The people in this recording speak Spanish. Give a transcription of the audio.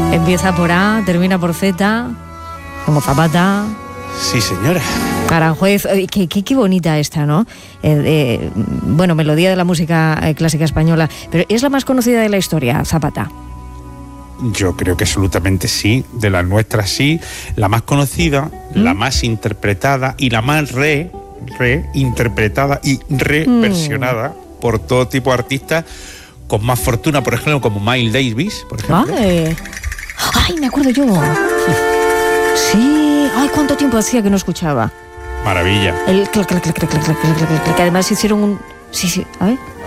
Empieza por A, termina por Z, como Zapata. Sí, señora. Aranjuez, qué bonita esta, ¿no? Bueno, melodía de la música clásica española, pero ¿es la más conocida de la historia, Zapata? Yo creo que absolutamente sí, de las nuestras sí, la más conocida, la más interpretada y la más reinterpretada y reversionada por todo tipo de artistas con más fortuna, por ejemplo, como Miles Davis, por ejemplo. ¡Ay, me acuerdo yo! Sí, ¡ay, cuánto tiempo hacía que no escuchaba! Maravilla. El clac, clac, clac, clac, clac, clac, clac, clac, que además hicieron un... Sí, a ver...